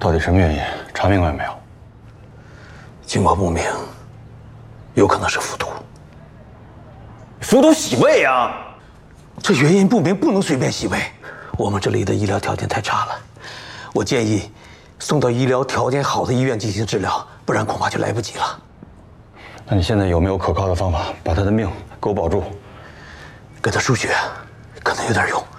到底什么原因？查明白没有？ 情况不明，有可能是服毒。 服毒洗胃啊！ 这原因不明，不能随便洗胃。我们这里的医疗条件太差了，我建议送到医疗条件好的医院进行治疗，不然恐怕就来不及了。 那你现在有没有可靠的方法把他的命给我保住？ 给他输血，可能有点用。